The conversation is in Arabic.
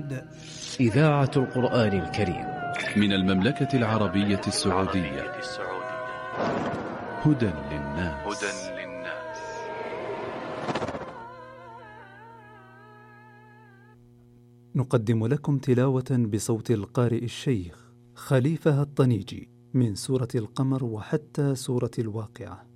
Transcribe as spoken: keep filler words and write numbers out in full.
الرشد. إذاعة القرآن الكريم من المملكة العربية السعودية. هدى للناس. نقدم لكم تلاوة بصوت القارئ الشيخ خليفة الطنيجي من سورة القمر وحتى سورة الواقعة.